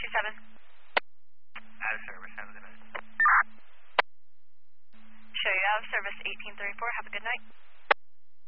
227. Out of service. Have a good night. Show you out of service 1834. Have a good night.